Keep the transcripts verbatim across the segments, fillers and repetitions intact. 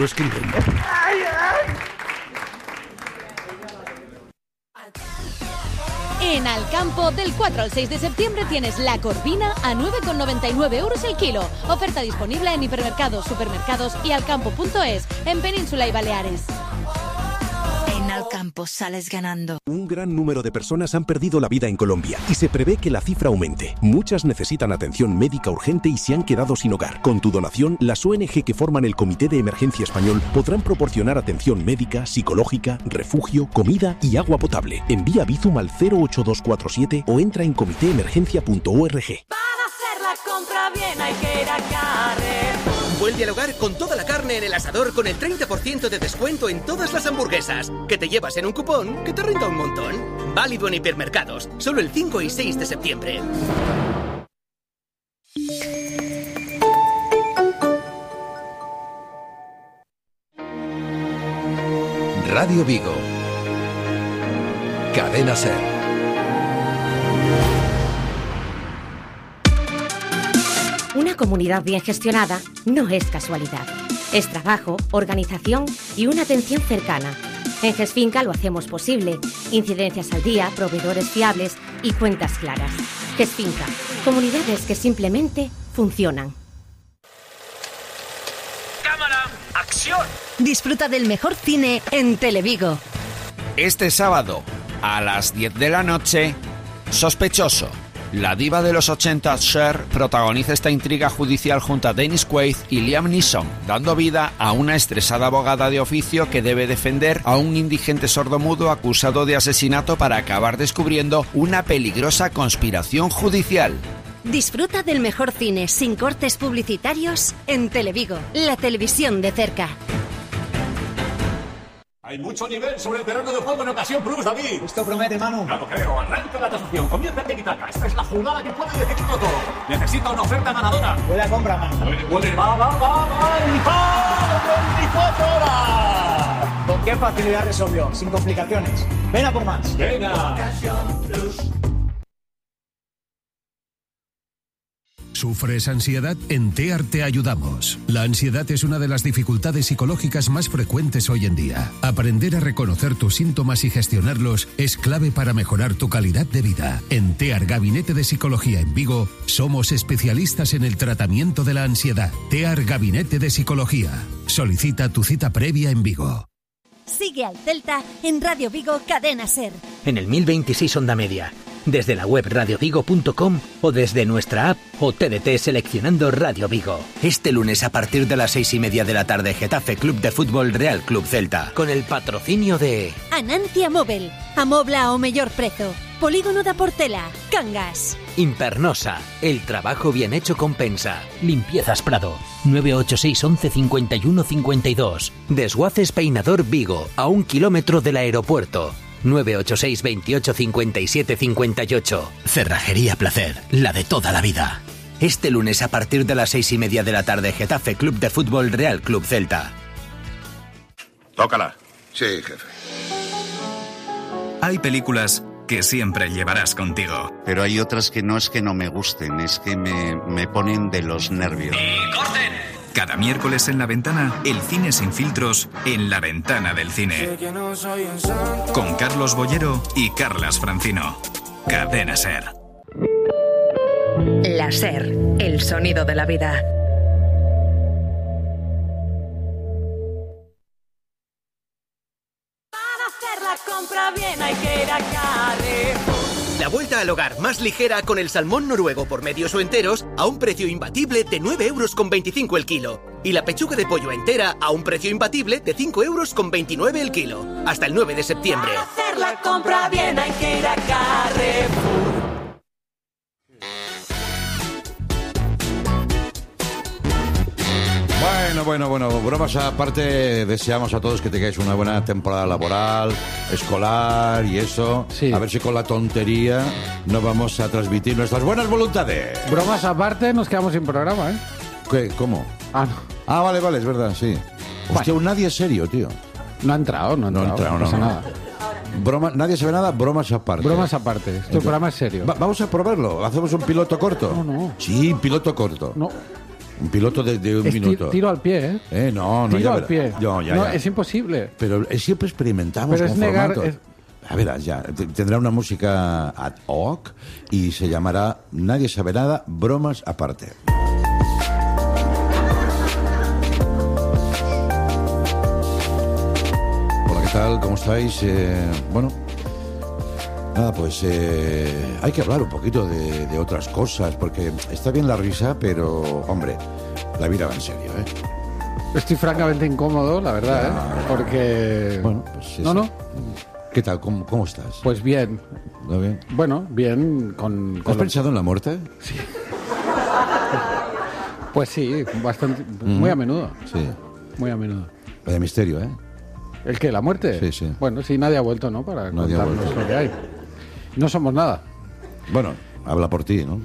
Skin Ring. En Alcampo, del cuatro al seis de septiembre tienes la corvina a nueve con noventa y nueve euros el kilo. Oferta disponible en hipermercados, supermercados y alcampo punto es en Península y Baleares. En Alcampo sales ganando. Un gran número de personas han perdido la vida en Colombia y se prevé que la cifra aumente. Muchas necesitan atención médica urgente y se han quedado sin hogar. Con tu donación, las O N G que forman el Comité de Emergencia Español podrán proporcionar atención médica, psicológica, refugio, comida y agua potable. Envía Bizum al cero ocho dos cuatro siete o entra en comité emergencia punto org. Para hacer la compra bien hay que ir a Carrefour. Vuelve al hogar con toda la carne en el asador con el treinta por ciento de descuento en todas las hamburguesas, que te llevas en un cupón que te renta un montón. Válido en hipermercados, solo el cinco y seis de septiembre. Radio Vigo. Cadena SER. Una comunidad bien gestionada no es casualidad. Es trabajo, organización y una atención cercana. En GESFinca lo hacemos posible. Incidencias al día, proveedores fiables y cuentas claras. GESFinca. Comunidades que simplemente funcionan. ¡Cámara! ¡Acción! Disfruta del mejor cine en Televigo. Este sábado, a las diez de la noche, Sospechoso. La diva de los ochenta, Cher, protagoniza esta intriga judicial junto a Dennis Quaid y Liam Neeson, dando vida a una estresada abogada de oficio que debe defender a un indigente sordomudo acusado de asesinato para acabar descubriendo una peligrosa conspiración judicial. Disfruta del mejor cine sin cortes publicitarios en Televigo, la televisión de cerca. Hay mucho nivel sobre el terreno de juego en ocasión plus, David. Esto promete, Manu. Claro, creo. Arranca la tasación. Comienza el tiki-taka. Esta es la jugada que puede decidirlo todo. Necesita una oferta ganadora. Buena compra, Manu. Puede, puede. Va, va, va, va. Y va. veinticuatro horas. ¿Con qué facilidad resolvió? Sin complicaciones. Ven a por más. Venga. ¿Sufres ansiedad? En TEAR te ayudamos. La ansiedad es una de las dificultades psicológicas más frecuentes hoy en día. Aprender a reconocer tus síntomas y gestionarlos es clave para mejorar tu calidad de vida. En TEAR Gabinete de Psicología en Vigo, somos especialistas en el tratamiento de la ansiedad. TEAR Gabinete de Psicología. Solicita tu cita previa en Vigo. Sigue al Celta en Radio Vigo Cadena SER. En el mil veintiséis Onda Media. Desde la web radio vigo punto com o desde nuestra app o T D T seleccionando Radio Vigo. Este lunes a partir de las seis y media de la tarde, Getafe Club de Fútbol Real Club Celta. Con el patrocinio de Anantia Móvil, amobla ao mellor prezo. Polígono da Portela, Cangas. Impernosa, el trabajo bien hecho compensa. Limpiezas Prado, nueve ocho seis once cincuenta y uno cincuenta y dos. Desguaces Peinador Vigo, a un kilómetro del aeropuerto. nueve ocho seis veintiocho cincuenta y siete cincuenta y ocho. Cerrajería Placer, la de toda la vida. Este lunes a partir de las seis y media de la tarde, Getafe Club de Fútbol Real Club Celta. Tócala. Sí, jefe. Hay películas que siempre llevarás contigo. Pero hay otras que no es que no me gusten, es que me, me ponen de los nervios. ¡Y corten! Cada miércoles en La Ventana, el cine sin filtros en La Ventana del Cine. Con Carlos Bollero y Carlas Francino. Cadena SER. La SER, el sonido de la vida. Para hacer la compra bien hay que ir a Carrefour. La vuelta al hogar más ligera con el salmón noruego por medios o enteros a un precio imbatible de nueve euros con veinticinco el kilo. Y la pechuga de pollo entera a un precio imbatible de cinco euros con veintinueve el kilo. Hasta el nueve de septiembre. Para hacer la compra bien hay que ir a Carrefour. Bueno, bueno, bueno, bromas aparte, deseamos a todos que tengáis una buena temporada laboral, escolar y eso. Sí. A ver si con la tontería no vamos a transmitir nuestras buenas voluntades. Bromas aparte, nos quedamos sin programa, ¿eh? ¿Qué? ¿Cómo? Ah, no. Ah, vale, vale, es verdad, sí. Hostia, un nadie es serio, tío. No ha entrado, no ha entrado. No ha entrado, no, pasa no. nada. Broma, nadie sabe nada, bromas aparte. Bromas aparte, este programa es serio. Va, vamos a probarlo, hacemos un piloto corto. No, no. Sí, piloto corto. No. Un piloto de, de un es minuto. Tiro al pie, ¿eh? eh no, no, tiro ya al pie. No, ya, no ya. es imposible. Pero es, siempre experimentamos Pero con es negar, formatos. es... A ver, ya, tendrá una música ad hoc y se llamará Nadie sabe nada, bromas aparte. Hola, ¿qué tal? ¿Cómo estáis? Eh, bueno, nada, pues eh, hay que hablar un poquito de, de otras cosas, porque está bien la risa, pero, hombre, la vida va en serio, ¿eh? Estoy francamente incómodo, la verdad, Ya, ¿eh? Porque... Bueno, pues sí, no, sí. no. ¿Qué tal? ¿Cómo, cómo estás? Pues bien. ¿No bien? Bueno, bien con... con ¿Has lo... pensado en la muerte? Sí. Pues sí, bastante... Mm. Muy a menudo. Sí. Muy a menudo. Vaya misterio, ¿eh? ¿El qué? ¿La muerte? Sí, sí. Bueno, sí, nadie ha vuelto, ¿no? Para Nadie contarnos lo que hay. No somos nada. Bueno, habla por ti, ¿no?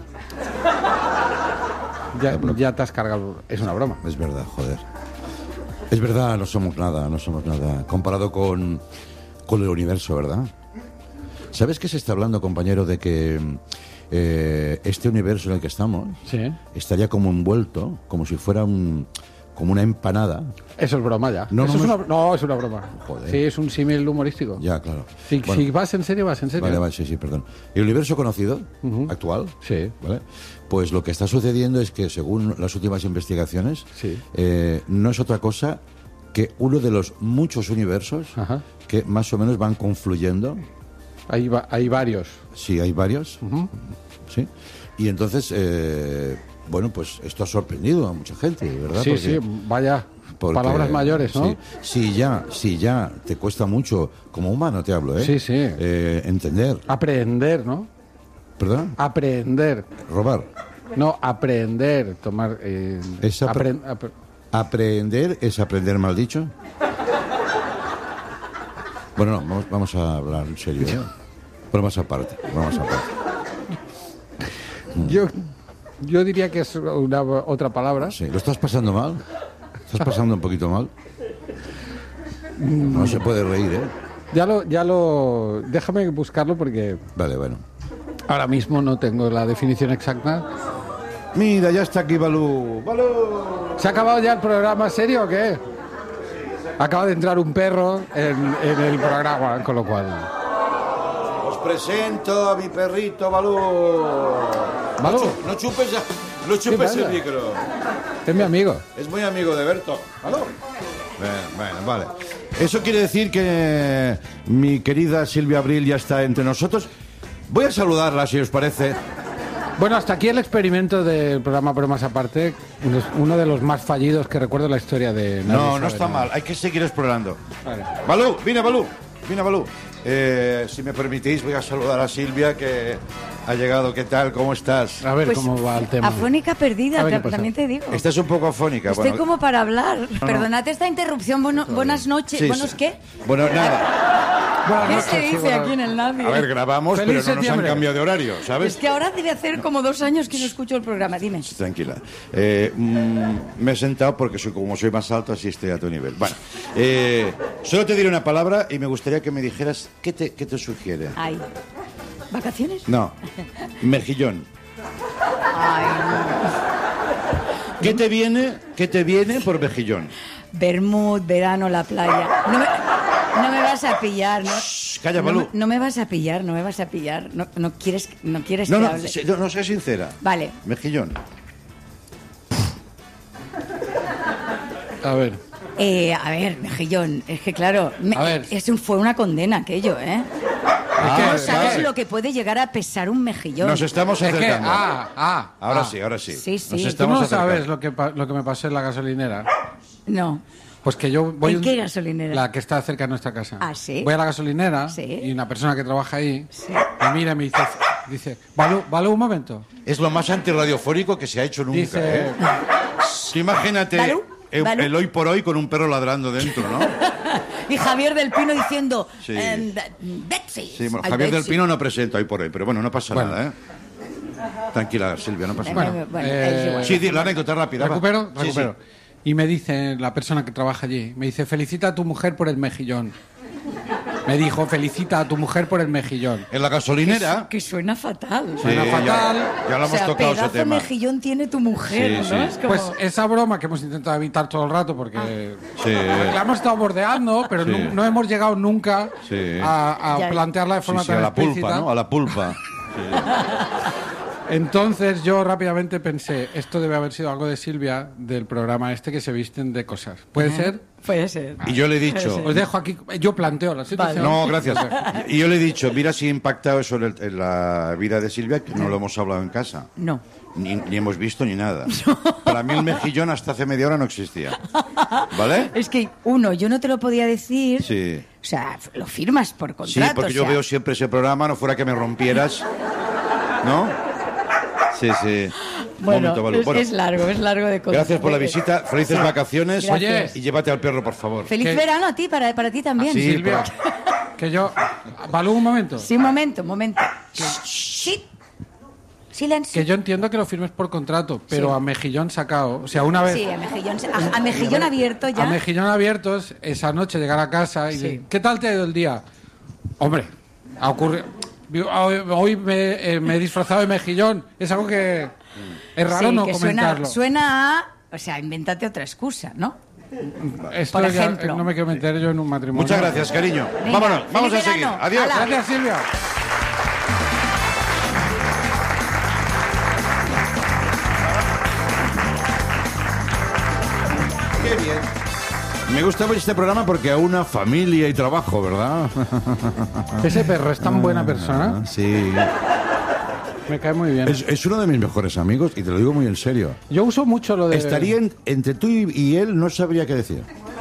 Ya, ya te has cargado... Es una broma. Es verdad, joder. Es verdad, no somos nada, no somos nada. Comparado con, con el universo, ¿verdad? ¿Sabes qué se está hablando, compañero, de que eh, este universo en el que estamos sí. estaría como envuelto, como si fuera un... como una empanada? Eso es broma ya. No, Eso no, es no, una, no, es una broma. Joder. Sí, es un símil humorístico. Ya, claro. Si, bueno, si vas en serio, vas en serio. Vale, vale, sí, sí, perdón. El universo conocido, uh-huh. actual, sí. ¿vale? Pues lo que está sucediendo es que, según las últimas investigaciones, sí. eh, no es otra cosa que uno de los muchos universos Ajá. que más o menos van confluyendo. Hay, va, hay varios. Sí, hay varios. Uh-huh. Sí. Y entonces, eh, bueno, pues esto ha sorprendido a mucha gente, ¿verdad? Sí, porque, sí, vaya. porque, palabras mayores, ¿no? Sí, si ya, si ya te cuesta mucho, como humano te hablo, ¿eh? Sí, sí. Eh, entender. Aprender, ¿no? ¿Perdón? Aprender. Robar. No, aprender, tomar... Eh, es apre apre ap aprender es aprender mal dicho. Bueno, no, vamos, vamos a hablar en serio, ¿eh? Bromas aparte, bromas aparte. Yo, yo diría que es una otra palabra. Sí, ¿lo estás pasando mal? ¿Estás pasando un poquito mal? No se puede reír, ¿eh? Ya lo, ya lo... Déjame buscarlo porque... Vale, bueno. Ahora mismo no tengo la definición exacta. Mira, ya está aquí Balú. ¡Balú! ¿Se ha acabado ya el programa serio o qué? Acaba de entrar un perro en, en el programa, con lo cual... Os presento a mi perrito Balú. ¿Balú? No chupes, ya, no chupes el micro. Es mi amigo. Es muy amigo de Berto. ¿Balú? Bueno, bueno, vale. Eso quiere decir que mi querida Silvia Abril ya está entre nosotros. Voy a saludarla, si os parece. Bueno, hasta aquí el experimento del programa Bromas Aparte, uno de los más fallidos que recuerdo en la historia de... Nadie No, sabe no está nada. mal, hay que seguir explorando. Vale. Balú, vine Balú, vine Balú. Eh, si me permitís, voy a saludar a Silvia, que ha llegado. ¿Qué tal? ¿Cómo estás? A ver Pues, cómo va el tema. Afónica perdida, A ver, te- ¿qué pasa? también te digo. Estás un poco afónica. Estoy bueno, como para hablar. no. Perdonad esta interrupción. Bueno, buenas noches. Sí, ¿Buenos sí. qué? Bueno, nada. Buenas ¿Qué noches, se sí, dice buenas- aquí en el Nadie? A ver, grabamos, Feliz pero no nos han septiembre. cambiado de horario, ¿sabes? Es que ahora debe hacer como dos años que no escucho el programa. Dime. Tranquila. Eh, mm, me he sentado porque soy, como soy más alto, así estoy a tu nivel. Bueno, eh, solo te diré una palabra y me gustaría que me dijeras qué te, qué te sugiere. Ay. ¿Vacaciones? No, mejillón. Ay, ¿Qué te viene, qué te viene por mejillón? Bermud, verano, la playa. No me, no me vas a pillar, ¿no? Shh, calla, no, Balú. me- no me vas a pillar, no me vas a pillar. No, no quieres, no quieres No, que no, hable. sé- no, no, sé sincera. Vale. Mejillón. A ver. Eh, a ver, Mejillón, es que claro, me- A ver. es un- fue una condena aquello, ¿eh? Ah, no sabes vale. lo que puede llegar a pesar un mejillón. Nos estamos Es que, acercando. ah, ah, Ahora ah. sí, ahora sí. Sí, sí. Nos Tú estamos ¿Tú no acercando. sabes lo que, pa- lo que me pasó en la gasolinera? No. Pues que yo voy... ¿En un- qué gasolinera? La que está cerca de nuestra casa. Ah, ¿sí? Voy a la gasolinera Sí. y una persona que trabaja ahí me mira y me dice, dice Balú, Balú, un momento. Es lo más antirradiofónico que se ha hecho nunca, Dice- ¿eh? Sí, imagínate ¿Balú? el, ¿Balú? el hoy por hoy con un perro ladrando dentro, ¿no? Y Javier del Pino diciendo, Sí. em, Betsy. Sí, bueno, Ay, Javier del Betsy. Pino no presenta hoy por hoy, pero bueno, no pasa Bueno. nada, ¿eh? Tranquila, Silvia, no pasa Bueno, nada. bueno, eh, es igual. Sí, di la anécdota rápida. va. ¿Recupero? Sí, Recupero. sí. Y me dice la persona que trabaja allí, me dice, felicita a tu mujer por el mejillón. Me dijo, felicita a tu mujer por el mejillón. ¿En la gasolinera? Que, que suena fatal. Sí, Suena fatal. Ya, ya lo hemos o sea, tocado ese pedazo tema. mejillón tiene tu mujer, Sí, ¿no? sí. Es como... Pues esa broma que hemos intentado evitar todo el rato porque, Sí. porque la hemos estado bordeando, pero Sí. no, no hemos llegado nunca Sí. a, a Ya. plantearla de Sí, forma sí, tan a la explícita. pulpa, ¿no? A la pulpa. Entonces yo rápidamente pensé, esto debe haber sido algo de Silvia del programa este que se visten de cosas. ¿Puede Ajá. ser? Puede ser. Y yo le he dicho... Os dejo aquí, yo planteo la situación. No, gracias. Y yo le he dicho, mira si ha impactado eso en, el- en la vida de Silvia, que no lo hemos hablado en casa. No. Ni, ni hemos visto ni nada. Para mí el mejillón hasta hace media hora no existía. ¿Vale? Es que, uno, yo no te lo podía decir. Sí. O sea, lo firmas por contrato. Sí, porque yo o sea, veo siempre ese programa, no fuera que me rompieras. ¿No? Sí, sí. Bueno, Momento, Balú. es, Bueno, es largo, es largo de cosas. gracias por la visita, felices Sí. vacaciones. Gracias. Y llévate al perro, por favor. Feliz ¿Qué? verano a ti, para, para ti también. Sí, Silvia, que yo... Balú, un momento. Sí, un momento, un momento. Sí. Silencio. Que yo entiendo que lo firmes por contrato, pero Sí. a mejillón sacado. O sea, una vez... Sí, a mejillón, a, a mejillón abierto ya. A mejillón abiertos, esa noche llegar a casa y Sí. decir, ¿qué tal te ha ido el día? Hombre, ha ocurrido... Hoy, hoy me, eh, me he disfrazado de mejillón. Es algo que es raro Sí, no que comentarlo. Suena, suena a... O sea, invéntate otra excusa, ¿no? Esto por ya, ejemplo. no me quiero meter yo en un matrimonio. Muchas gracias, cariño. Venga, Vámonos, vamos a feliz seguir. verano. Adiós. Hala. Gracias, Silvia. Qué bien. Me gusta este programa porque aúna familia y trabajo, ¿verdad? Ese perro es tan buena persona. Sí. Me cae muy bien. Es, es uno de mis mejores amigos y te lo digo muy en serio. Yo uso mucho lo de... Estaría en- entre tú y, y él, no sabría qué decir.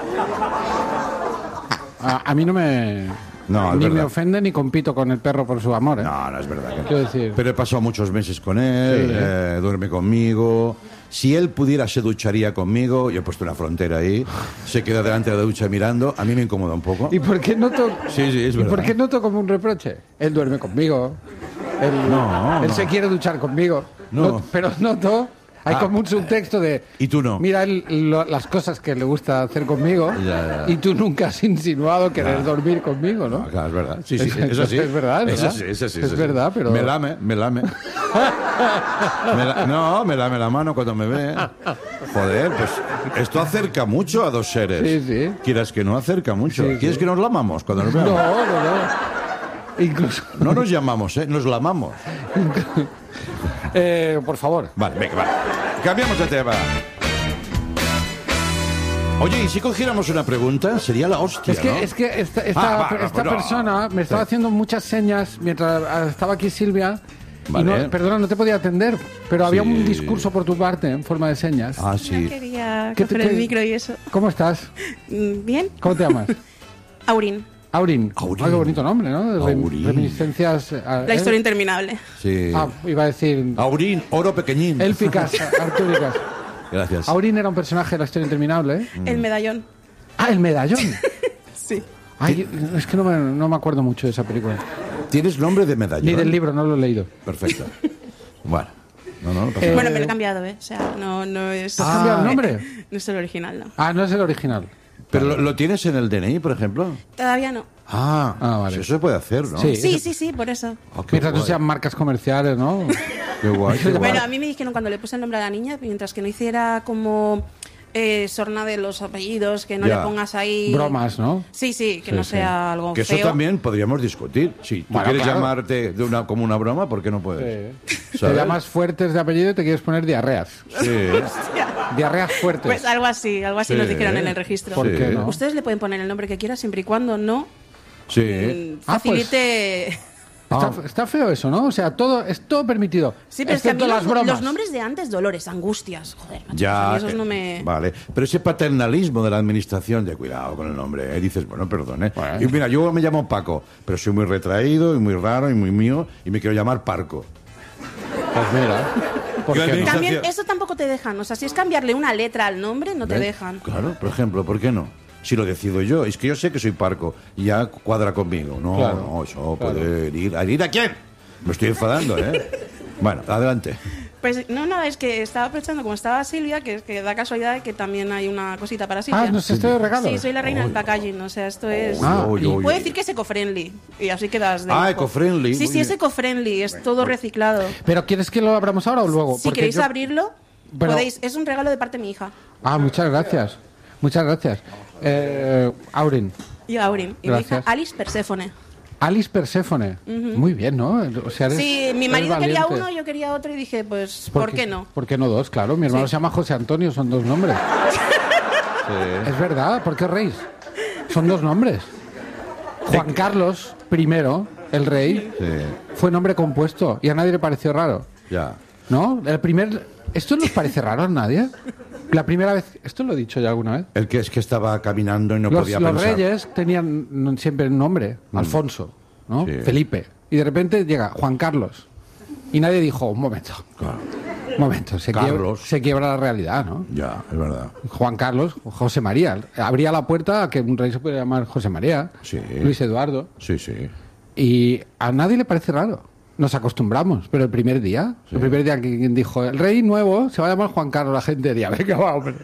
A, a mí no me... No, es ni me verdad. ofende ni compito con el perro por su amor, ¿eh? No, no es verdad. que no. Quiero decir... Pero he pasado muchos meses con él, Sí. eh, duerme conmigo. Si él pudiera, se ducharía conmigo. Yo he puesto una frontera ahí. Se queda delante de la ducha mirando. A mí me incomoda un poco. ¿Y por qué noto... Sí, sí, es ¿Y verdad. por qué noto como un reproche? Él duerme conmigo. Él, No, él no. se quiere duchar conmigo. No. Not- pero noto... Hay Ah, como un subtexto de... Y tú no. Mira él, lo- las cosas que le gusta hacer conmigo Ya, ya. y tú nunca has insinuado querer Ya. dormir conmigo, ¿no? No, claro, es verdad. Sí, sí, Es- eso sí. es verdad, Eso ¿verdad? sí, eso sí. Es eso sí. verdad, pero- Me lame, me lame. Me la- No, me lame la mano cuando me ve. Joder, pues esto acerca mucho a dos seres. Sí, sí. Quieras que no, acerca mucho. Sí, ¿Quieres sí. que nos lamamos cuando nos No, veamos? no, no. Incluso... No nos llamamos, ¿eh? Nos lamamos. Eh, por favor. Vale, venga, vale. Cambiamos de tema. Oye, ¿y si cogiéramos una pregunta? Sería la hostia, Es que, ¿no? es que esta, esta, Ah, va, esta no, no. persona me estaba Sí. haciendo muchas señas mientras estaba aquí Silvia. Vale. Y no, perdona, no te podía atender, pero había Sí. un discurso por tu parte en forma de señas. Ah, sí. Quería ¿Qué te- coger el qué- micro y eso. ¿Cómo estás? Mm, Bien. ¿Cómo te llamas? Aurin. Aurin. Aurin. Ah, qué bonito nombre, ¿no? De rem- Aurin. Reminiscencias. a- La historia él- interminable. Sí. Ah, iba a decir. Aurín, oro pequeñín. Élficas, artúricas. Gracias. Aurin era un personaje de la historia interminable, ¿eh? El medallón. Ah, el medallón. Sí. Ay, es que no me, no me acuerdo mucho de esa película. ¿Tienes nombre de medallón? Ni del libro, no lo he leído. Perfecto. Bueno. No, no, no pasa Eh, nada. Bueno, me lo he cambiado, ¿eh? O sea, no, no es. ¿Te has cambiado el nombre? No es el original, no. Ah, no es el original. ¿Pero lo, lo tienes en el D N I, por ejemplo? Todavía no. Ah, Ah, vale. eso se puede hacer, ¿no? Sí. Sí, eso- sí, sí, por eso. Ah, qué Mientras no guay. sean marcas comerciales, ¿no? Qué guay, qué guay. Bueno, a mí me dijeron cuando le puse el nombre a la niña, mientras que no hiciera como eh, sorna de los apellidos, que no Ya. le pongas ahí. Bromas, ¿no? Sí, sí, que Sí, no sí. sea algo Que feo. eso también podríamos discutir. Si tú Bueno, quieres claro. llamarte de una, como una broma, ¿por qué no puedes? Te ¿Sabes? llamas fuertes de apellido y te quieres poner diarreas. Sí. Diarreas fuertes. Pues algo así, algo así Sí. nos dijeron en el registro. ¿Por qué no? Ustedes le pueden poner el nombre que quieran siempre y cuando no Sí. mm, Ah, pues. facilite. Está, está feo eso, ¿no? O sea, todo es todo permitido. Sí, pero es que a mí excepto los, las bromas. los nombres de antes, dolores, angustias, joder, macho, Ya, a mí esos eh, no me... vale. Pero ese paternalismo de la administración, de cuidado con el nombre, ¿eh? Dices, bueno, perdón, ¿eh? Bueno. Y mira, yo me llamo Paco, pero soy muy retraído y muy raro y muy mío y me quiero llamar Parco. Pues mira. ¿por Yo qué no? administración- También eso tampoco te dejan, o sea, si es cambiarle una letra al nombre, no te ¿Ves? dejan. Claro, por ejemplo, ¿por qué no? Si lo decido yo, es que yo sé que soy Parco y ya cuadra conmigo. No, Claro, no, eso claro. puede ir. ¿A ir a quién? Me estoy enfadando, ¿eh? Bueno, adelante. Pues no, no, es que estaba pensando, como estaba Silvia, que, que da casualidad que también hay una cosita para Silvia. Ah, ¿no es esto de regalo? Sí, soy la reina del packaging, o sea, esto es... Ah, y oy, oy, puedo oy. decir que es eco-friendly, y así quedas de Ah, lujo. eco-friendly. Sí, Muy sí, bien. es eco-friendly, es todo reciclado. ¿Pero quieres que lo abramos ahora o luego? Si Porque queréis yo- abrirlo, Pero- podéis. Es un regalo de parte de mi hija. Ah, muchas gracias. Muchas gracias. Eh, Aurin, Y Aurin, y mi hija Gracias. Alice Perséfone. Alice Perséfone. Ujú. Muy bien, ¿no? O sea, eres- Sí, mi eres marido quería valiente. uno, yo quería otro, y dije, pues, ¿por qué no? ¿Por qué no dos? Claro, mi hermano Sí. se llama José Antonio, son dos nombres. Es verdad, ¿por qué reís? Son dos nombres. Juan Carlos primero, el rey, Sí, fue nombre compuesto y a nadie le pareció raro. ya. ¿No? El primer... ¿Esto nos parece raro a nadie? La primera vez... ¿Esto lo he dicho ya alguna vez? El que es que estaba caminando y no los, podía los pensar. reyes tenían no, siempre un nombre, Mm. Alfonso, ¿no? Sí. Felipe. Y de repente llega Juan Carlos. Y nadie dijo, un momento, Claro. un momento, se quiebra, Carlos. se quiebra la realidad, ¿no? Ya, es verdad. Juan Carlos, José María. Abría la puerta a que un rey se pudiera llamar José María, Sí. Luis Eduardo. Sí, sí. Y a nadie le parece raro. Nos acostumbramos, pero el primer día, el primer día que quien dijo, el rey nuevo se va a llamar Juan Carlos, la gente diría, venga, va, hombre.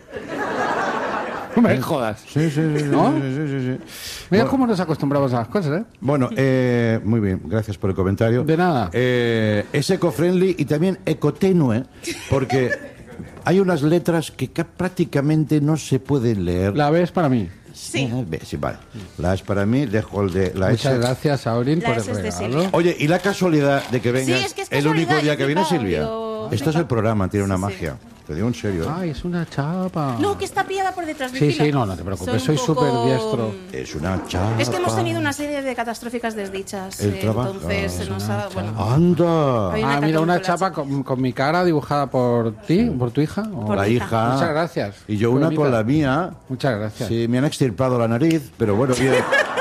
No me jodas. Sí, sí, sí. ¿No? sí, sí, sí, sí. Mira Bueno, cómo nos acostumbramos a las cosas, ¿eh? Bueno, eh, muy bien, gracias por el comentario. De nada. Eh, es eco-friendly y también ecotenue, porque hay unas letras que ca- prácticamente no se pueden leer. La B es para mí. Sí. Ah, ve, sí, vale. La es para mí, dejo el de la Muchas S. gracias, Aurin, La por el S es de regalo. Silvia. Oye, y la casualidad de que vengas Sí, es que es el único casualidad, día yo que viene flipaba, Silvia. digo, Esto es el flipaba. programa, tiene una Sí, sí. magia. Te digo en serio. ¿eh? Ay, es una chapa. No, que está pillada por detrás. Sí, vigila. sí, no, no te preocupes, Son soy un poco- súper diestro. Es una chapa. Es que hemos tenido una serie de catastróficas desdichas. El eh, trabajo. entonces se nos ha. Bueno, ¡Anda! Hay una Ah, mira, una católica, chapa con, con mi cara dibujada por ti, por tu hija. ¿o? Por la mi hija. Muchas gracias. Y yo Qué una bonita. con la mía. Muchas gracias. Sí, me han extirpado la nariz, pero bueno, bien.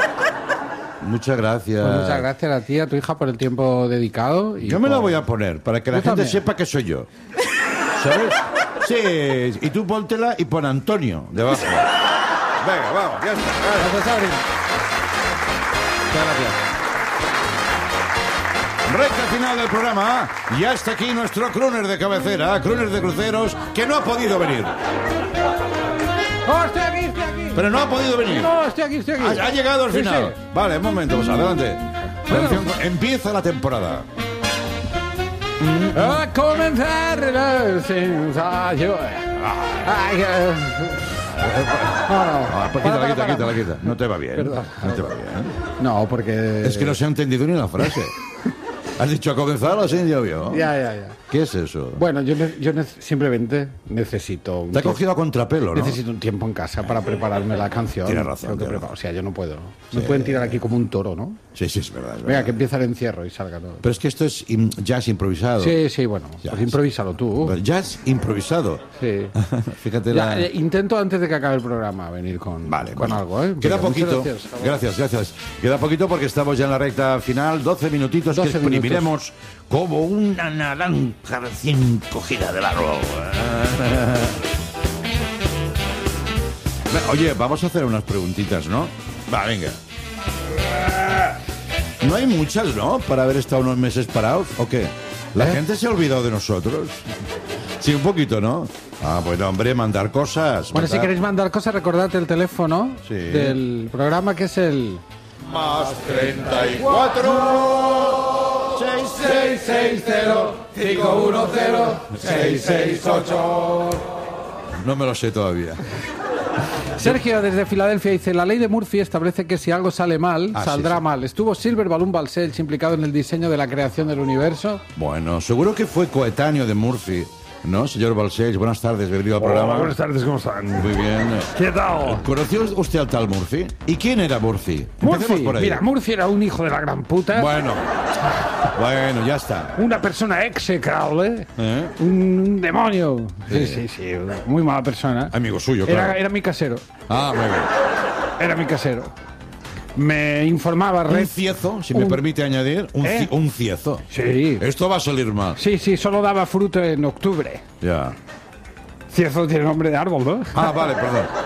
Muchas gracias. Pues muchas gracias a ti y a tu hija por el tiempo dedicado. Y Yo me la por- voy a poner para que la Yo gente también. sepa que soy yo. ¿Sabes? Sí, y tú póntela y pon Antonio debajo. Venga, vamos, ya está. Gracias, Aurin. Muchas gracias. Recta final del programa. Y hasta aquí nuestro crooner de cabecera, crooner de cruceros, que no ha podido venir. ¡Oh, estoy aquí, estoy aquí! Pero no ha podido venir. No, estoy aquí, estoy aquí. Ha, ha llegado al Sí, final. sí. Vale, un momento, pues adelante. Bueno. Atención, empieza la temporada. A comenzar la sensación. Ay, eh. No, no. Ah, pues Para, quítala, para, quita, para. quítala, quita. No te va bien. Perdón. No te va bien. No, porque... Es que no se ha entendido ni la frase. Has dicho a comenzar la señal, yo. Ya, ya, ya. ¿Qué es eso? Bueno, yo, ne- yo ne- simplemente necesito... un Te ha tie- cogido a contrapelo, ¿no? Necesito un tiempo en casa para prepararme la canción. Tienes razón, Tengo que tienes preparar- O sea, yo no puedo. Me pueden tirar aquí como un toro, ¿no? Sí, sí, es verdad. es Venga, verdad. que empieza el encierro y salga todo. Pero es que esto es im- jazz improvisado. Sí, sí, bueno. Jazz. Pues improvísalo tú. Jazz improvisado. Sí. Fíjate Ya, la... eh, intento antes de que acabe el programa venir con, Vale, con bueno. algo, ¿eh? Queda Venga, muchas poquito. gracias. Gracias, gracias. Queda poquito porque estamos ya en la recta final. doce minutitos doce que exprimiremos como una naranja recién cogida del árbol. Oye, vamos a hacer unas preguntitas, ¿no? Va, venga. No hay muchas, ¿no? Para haber estado unos meses parados, ¿o qué? ¿La ¿Eh? gente se ha olvidado de nosotros? Sí, un poquito, ¿no? Ah, bueno, hombre, mandar cosas. Bueno, si mandar- queréis mandar cosas, recordad el teléfono Sí. del programa, que es el... Más treinta y cuatro seis seis cero cinco uno cero seis seis ocho. No me lo sé todavía. Sergio, desde Filadelfia, dice: la ley de Murphy establece que si algo sale mal, Ah, saldrá sí, sí. mal. ¿Estuvo Silver Balloon Balcells implicado en el diseño de la creación del universo? Bueno, seguro que fue coetáneo de Murphy, ¿no, señor Balcells? Buenas tardes, bienvenido al programa. Buenas tardes, ¿cómo están? Muy bien. ¿Qué tal? ¿Conoció usted al tal Murphy? ¿Y quién era Murphy? Empecemos Murphy, por ahí. mira, Murphy era un hijo de la gran puta. Bueno, bueno, ya está. Una persona execrable. ¿Eh? Un demonio. Sí, Sí. sí, sí. Muy mala persona. Amigo suyo, claro. Era, era mi casero. Ah, muy bien. Era mi casero. Me informaba... Un red- ciezo, si me un- permite añadir, un, ¿Eh? ci- un ciezo. Sí. Esto va a salir mal. Sí, sí, solo daba fruto en octubre. Ya. Ciezo tiene nombre de árbol, ¿no? Ah, vale, perdón.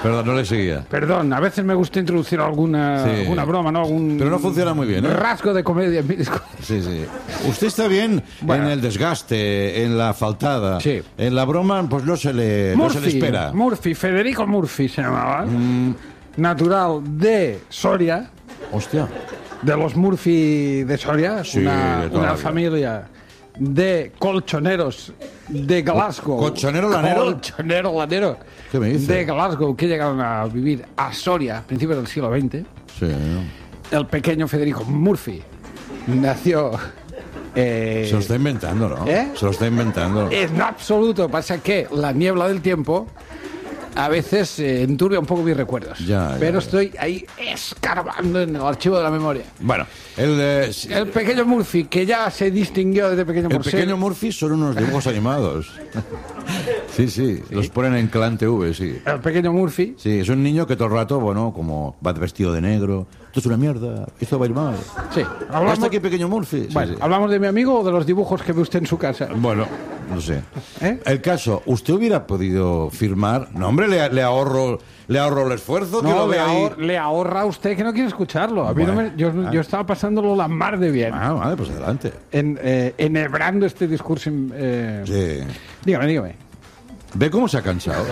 Perdón, no le seguía. Perdón, a veces me gusta introducir alguna, Sí. alguna broma, ¿no? Algún Pero no funciona muy bien, ¿eh? rasgo de comedia en mi discurso. Sí, sí. Usted está bien Bueno. en el desgaste, en la faltada. Sí. En la broma, pues no se le, no se le espera. Murphy, Federico Murphy se llamaba. Natural de Soria. Hostia. De los Murphy de Soria. Sí, una de toda una la vida. familia de colchoneros de Glasgow. ¿Colchonero lanero? Colchonero lanero. ¿Qué me dice? De Glasgow, que llegaron a vivir a Soria a principios del siglo veinte. Sí. El pequeño Federico Murphy nació... eh, Se lo está inventando, ¿no? ¿Eh? Se lo está inventando. En absoluto. Pasa que la niebla del tiempo a veces eh, enturbia un poco mis recuerdos. Ya, ya, pero ya. estoy ahí escarbando en el archivo de la memoria. Bueno, el, eh, El pequeño Murphy, que ya se distinguió desde pequeño el por ser- pequeño Murphy son unos dibujos animados. Sí, sí, los ponen en Clan T V, sí. El pequeño Murphy. Sí, es un niño que todo el rato, bueno, como va vestido de negro. Esto es una mierda, esto va a ir mal. Sí. Hablamos... ¿Hasta aquí, pequeño Murphy? Sí, Bueno, sí. ¿hablamos de mi amigo o de los dibujos que ve usted en su casa? Bueno, no sé. ¿Eh? El caso, ¿usted hubiera podido firmar? No, hombre, le, le ahorro le ahorro el esfuerzo que No, lo le, ve ahí. ahor- le ahorra a usted que no quiere escucharlo. A mí no Bueno. me- yo, Ah. yo estaba pasándolo la mar de bien. Ah, vale, pues adelante. En, eh, enhebrando este discurso. eh, Sí. Dígame, dígame. ¿Ve cómo se ha cansado?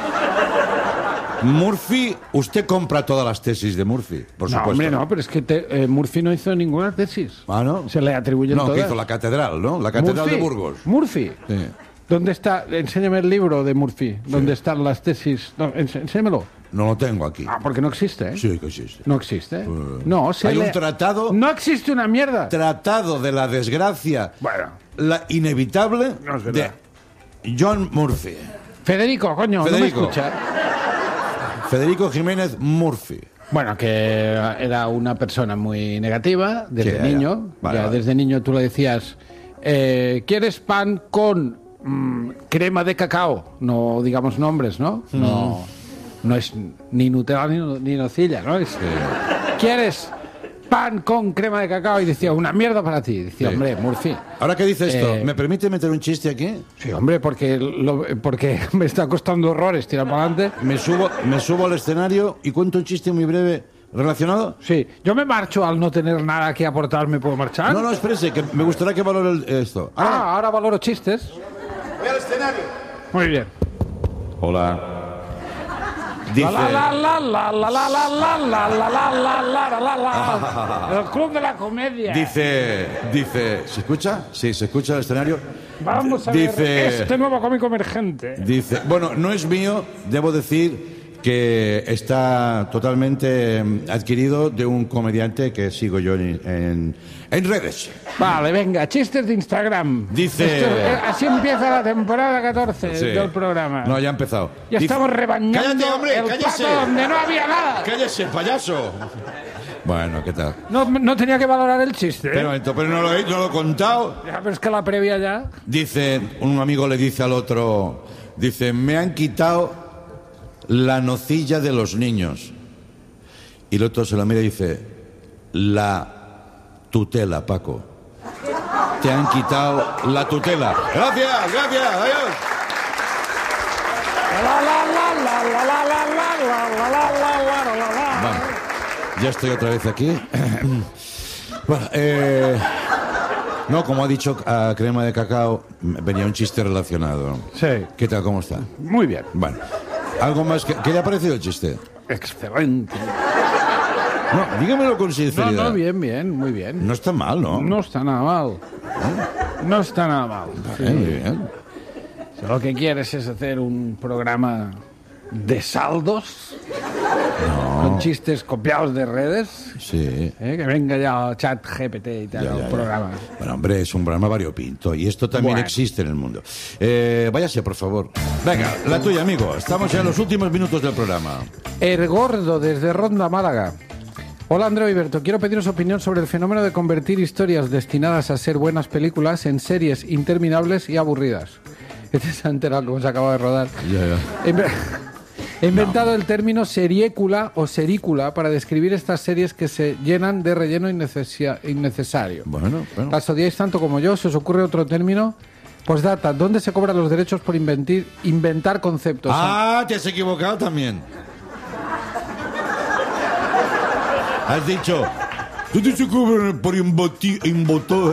Murphy, usted compra todas las tesis de Murphy, por no, supuesto. hombre, no, pero es que te- eh, Murphy no hizo ninguna tesis. Ah, ¿no? Se le atribuyen No, que todas. hizo la catedral, ¿no? La catedral Murphy, de Burgos. Murphy. Sí. ¿Dónde está? Enséñame el libro de Murphy. ¿Dónde están las tesis? No, ens- enséñamelo. No lo tengo aquí. Ah, porque no existe, ¿eh? Sí que existe. No existe. Eh, No, se Hay le- un tratado... No existe una mierda. Tratado de la desgracia Bueno. la inevitable No es de verdad. John Murphy. Federico, coño, Federico. no me escucha. Federico Jiménez Murphy. Bueno, que era una persona muy negativa desde Sí, ya, niño. ya. Vale, Ya vale. desde niño tú le decías, eh, ¿quieres pan con mm, crema de cacao? No digamos nombres, ¿no? No, no es ni Nutella ni, ni nocilla, ¿no? Es, ¿quieres pan con crema de cacao? Y decía, una mierda para ti. Decía, Sí. hombre, Murphy. Ahora que dice esto, Eh, ¿me permite meter un chiste aquí? Sí, hombre, porque, lo- porque me está costando horrores tirar para adelante. Me subo, me subo al escenario y cuento un chiste muy breve relacionado. Sí, yo me marcho al no tener nada que aportar, ¿me puedo marchar? No, no, espérese, que me gustaría que valore el- esto. Ah, ahora valoro chistes. Voy al escenario. Muy bien. Hola. Dice... La la la la la la la la la la la la la la la la. El club de la comedia. Dice, dice, ¿se escucha? Sí, se escucha el escenario. Vamos a dice, ver este nuevo cómico emergente. Dice, bueno, no es mío, debo decir que está totalmente mm, adquirido de un comediante que sigo yo en, en, en redes. Vale, venga, chistes de Instagram. Dice- Esto- eh, así empieza la temporada catorce Sí. del programa. No, ya ha empezado. Ya Dice- estamos rebañando ¡Cállate, hombre! el ¡Cállese! plato donde no había nada. ¡Cállese, payaso! Bueno, ¿qué tal? No, no tenía que valorar el chiste. ¿eh? Pero, pero no, lo he, no lo he contado. Ya, pero es que la previa ya. Dice, un amigo le dice al otro, dice, me han quitado la nocilla de los niños. Y el otro se lo mira y dice, la tutela, Paco. Te han quitado la tutela. Gracias, gracias, adiós. La la la la la la la la la la la la la la. Bueno, ya estoy otra vez aquí. Bueno, eh, no, como ha dicho a Crema de Cacao, venía un chiste relacionado. Sí. ¿Qué tal, cómo está? Muy bien. Bueno, algo más. que- ¿Qué le ha parecido el chiste? Excelente. No, dígamelo con No, sinceridad. no, bien, bien, muy bien. No está mal, ¿no? No está nada mal. No está nada mal. Sí. Eh, muy bien. Si lo que quieres es hacer un programa de saldos, con chistes copiados de redes, Sí. ¿eh? Que venga ya Chat G P T y tal, Ya, el ya, ya. programa. Bueno, hombre, es un programa variopinto y esto también Bueno. existe en el mundo. Eh, váyase, por favor. Venga, la tuya, amigo. Estamos ya en los últimos minutos del programa. El Gordo, desde Ronda, Málaga. Hola, Andreu y Berto. Quiero pediros opinión sobre el fenómeno de convertir historias destinadas a ser buenas películas en series interminables y aburridas. Este se ha enterado cómo se acaba de rodar. Ya, ya. He inve- He inventado el término seriécula o serícula para describir estas series que se llenan de relleno innecesia- innecesario. Bueno, bueno. ¿Las odiáis tanto como yo? ¿Se os ocurre otro término? Postdata, ¿dónde se cobran los derechos por inventir, inventar conceptos? Ah, te has equivocado también. Has dicho... Tú te se cobran por imboti... Imboto...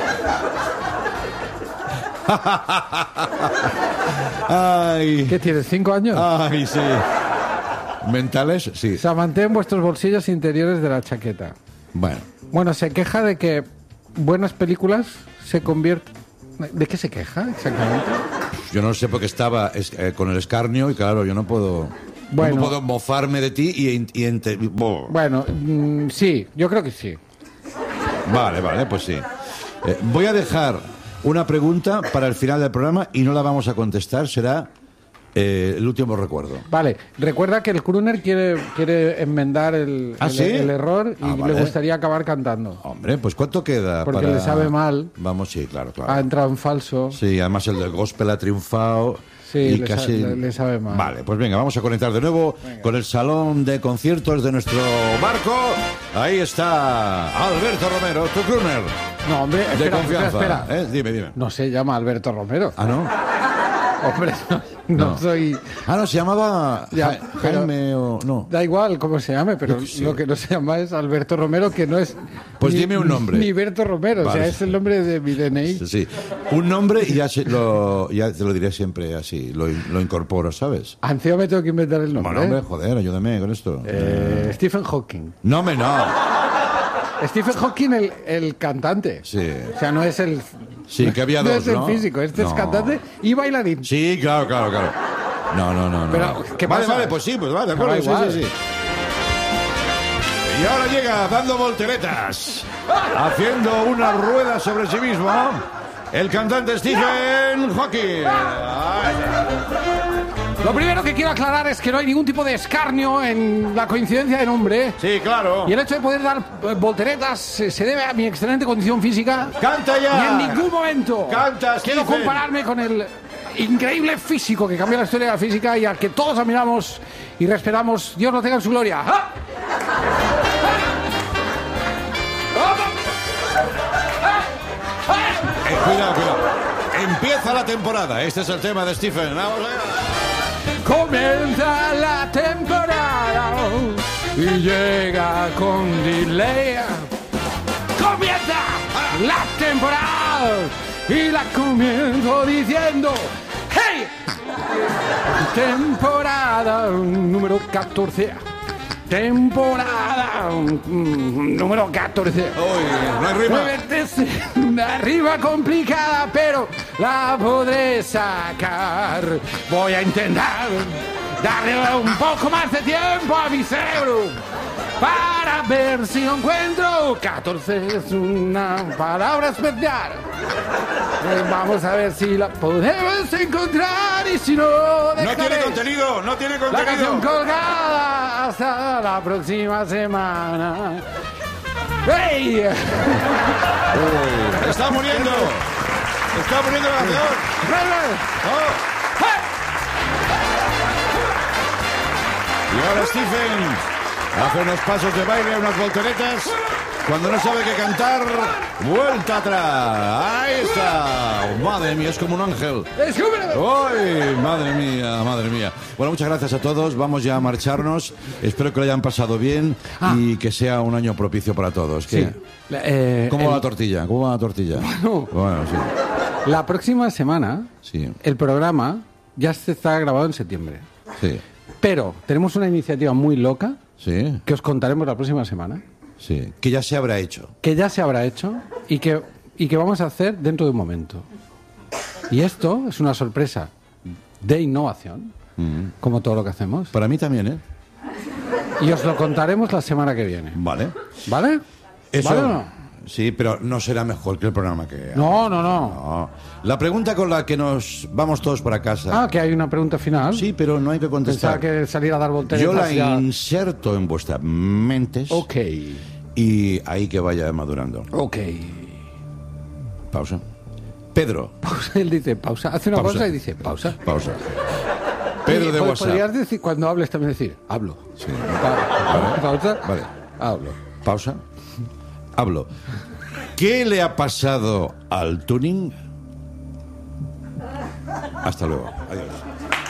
Ay. ¿Qué tienes? ¿Cinco años? Ay, sí. ¿Mentales? Sí. O sea, mantén vuestros bolsillos interiores de la chaqueta. Bueno. Bueno, se queja de que buenas películas se convierten... ¿De qué se queja exactamente? Yo no sé porque estaba es, eh, con el escarnio y claro, yo no puedo... Bueno. No puedo mofarme de ti y... y ente... Bueno, mmm, sí, yo creo que sí. Vale, vale, pues sí. Eh, voy a dejar una pregunta para el final del programa y no la vamos a contestar, será eh, el último recuerdo. Vale, recuerda que el crooner quiere, quiere enmendar el, ¿Ah, el, sí? el error y Ah, vale. le gustaría acabar cantando. Hombre, pues ¿cuánto queda? Porque para... le sabe mal. Vamos, sí, claro, claro. Ha entrado en falso. Sí, además el del gospel ha triunfado. Sí, y le, casi... sa- le, le sabe mal. Vale, pues venga, vamos a conectar de nuevo venga. Con el salón de conciertos de nuestro barco. Ahí está Alberto Romero, tu crooner. No, hombre, de espera, confianza. espera, espera. ¿Eh? Dime, dime. No se llama Alberto Romero. Ah, ¿no? Hombre, no, no, no soy... Ah, no, se llamaba ya, ja- Jaime o... No. Da igual cómo se llame, pero que lo que no se llama es Alberto Romero, que no es... Pues ni, dime un nombre. Ni Berto Romero, Vale. o sea, es el nombre de mi D N I. Sí, sí. Un nombre y ya, se, lo, ya te lo diré siempre así, lo, lo incorporo, ¿sabes? Encima me tengo que inventar el nombre. Bueno, hombre, joder, ayúdame con esto. Eh, Stephen Hawking. No, me no. Stephen Hawking, el, el cantante. Sí. O sea, no es el... Sí, que había no dos, es el ¿no? físico, este No. es cantante y bailarín. Sí, claro, claro, claro. No, no, no, no. Pero, ¿qué vale, pasa? vale, pues sí, pues vale, de Pero acuerdo, igual. sí, sí, sí. Y ahora llega dando volteretas, haciendo una rueda sobre sí mismo, el cantante Stephen Hawking. Lo primero que quiero aclarar es que no hay ningún tipo de escarnio en la coincidencia de nombre. Sí, claro. Y el hecho de poder dar eh, volteretas se, se debe a mi excelente condición física. ¡Canta ya! Y en ningún momento ¡Canta, quiero Stephen! compararme con el increíble físico que cambió la historia de la física y al que todos admiramos y respetamos. Dios lo tenga en su gloria. ¡Ah! Eh, cuidado, cuidado. Empieza la temporada. Este es el tema de Stephen. Vamos allá. Comienza la temporada y llega con delay. Comienza la temporada y la comienzo diciendo ¡hey! Temporada número catorce. Temporada mm, número catorce. Uy, no hay rima. Muévete, una rima complicada, pero la podré sacar. Voy a intentar darle un poco más de tiempo a mi cerebro para ver si lo encuentro. catorce es una palabra especial. Eh, Vamos a ver si la podemos encontrar y si no, No tiene dejaré contenido, no tiene la canción contenido. colgada hasta la próxima semana. ¡Hey! Uy, está muriendo. Está muriendo la canción. Oh. Y ahora Stephen hace unos pasos de baile, unas volteretas. Cuando no sabe qué cantar, vuelta atrás. Ahí está. Oh, madre mía, es como un ángel. ¡Uy! Madre mía, madre mía. Bueno, muchas gracias a todos. Vamos ya a marcharnos. Espero que lo hayan pasado bien Ah. y que sea un año propicio para todos. ¿Qué? Sí. Eh, ¿Cómo va el- la tortilla? ¿Cómo va la tortilla? Bueno. Bueno, sí. La próxima semana, Sí, el programa ya se está grabado en septiembre. sí, Pero tenemos una iniciativa muy loca sí, que os contaremos la próxima semana, sí. Que ya se habrá hecho. que ya se habrá hecho y que, y que vamos a hacer dentro de un momento. Y esto es una sorpresa de innovación, Mm. como todo lo que hacemos. Para mí también, ¿eh? Y os lo contaremos la semana que viene. Vale. ¿Vale? Eso, ¿Vale o no? Sí, pero no será mejor que el programa que... No, no, no. No. La pregunta con la que nos vamos todos para casa... Ah, que hay una pregunta final. Sí, pero no hay que contestar. Pensaba que salir a dar volteretas Yo la ya- inserto en vuestras mentes Ok, y ahí que vaya madurando. ok. Pausa. Pedro. Pausa, él dice pausa. Hace una Pausa. pausa y dice pausa. Pausa. Pedro de Pod- WhatsApp. Podrías decir, cuando hables también decir, hablo. Sí. Pa- Vale. Pausa. Vale. Hablo. Pausa. Hablo. ¿Qué le ha pasado al tuning? Hasta luego. Adiós.